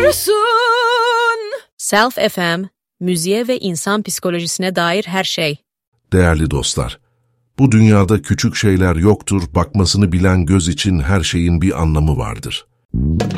Efsun! Self FM, müziğe ve insan psikolojisine dair her şey. Değerli dostlar, bu dünyada küçük şeyler yoktur, bakmasını bilen göz için her şeyin bir anlamı vardır.